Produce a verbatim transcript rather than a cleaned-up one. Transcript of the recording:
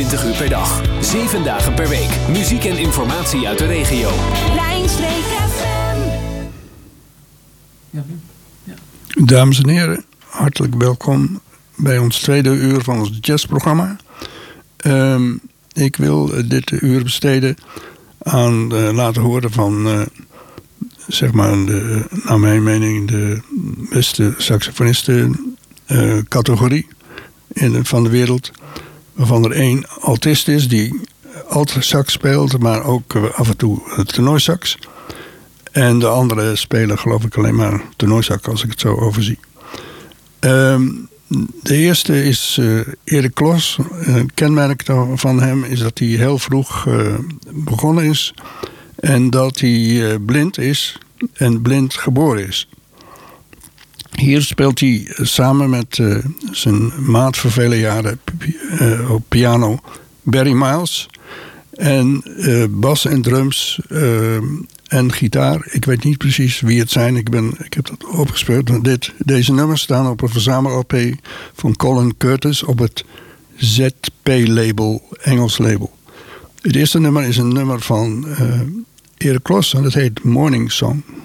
vierentwintig uur per dag, zeven dagen per week. Muziek en informatie uit de regio. Lijnstreek F M. Ja, ja. Dames en heren, hartelijk welkom bij ons tweede uur van ons jazzprogramma. Um, ik wil dit uur besteden aan uh, laten horen van, uh, zeg maar, de, naar mijn mening, de beste saxofonisten uh, categorie in, van de wereld. Waarvan er één altist is die alt-sax speelt, maar ook uh, af en toe tenorsax. En de andere spelen geloof ik alleen maar tenorsax, als ik het zo overzie. Um, de eerste is uh, Erik Klos. Een kenmerk van hem is dat hij heel vroeg uh, begonnen is. En dat hij uh, blind is en blind geboren is. Hier speelt hij samen met uh, zijn maat voor vele jaren uh, op piano Barry Miles. En uh, bas en drums uh, en gitaar. Ik weet niet precies wie het zijn. Ik, ben, ik heb dat opgespeeld. Dit, deze nummers staan op een verzamel-L P van Colin Curtis op het Z P-label, Engels label. Het eerste nummer is een nummer van uh, Erik Klos en dat heet Morning Song.